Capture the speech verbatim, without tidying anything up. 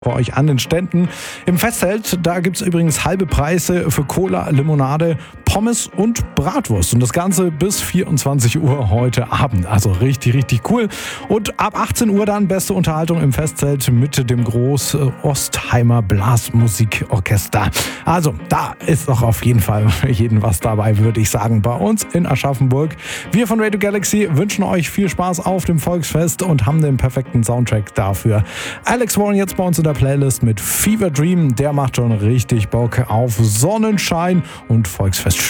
bei euch an den Ständen. Im Festzelt, da gibt es übrigens halbe Preise für Cola, Limonade, Pommes und Bratwurst. Und das Ganze bis vierundzwanzig Uhr heute Abend. Also richtig, richtig cool. Und ab achtzehn Uhr dann beste Unterhaltung im Festzelt mit dem Groß Ostheimer Blasmusikorchester. Also da ist doch auf jeden Fall für jeden was dabei, würde ich sagen, bei uns in Aschaffenburg. Wir von Radio Galaxy wünschen euch viel Spaß auf dem Volksfest und haben den perfekten Soundtrack dafür. Alex Warren jetzt bei uns in der Playlist mit Fever Dream. Der macht schon richtig Bock auf Sonnenschein und Volksfest.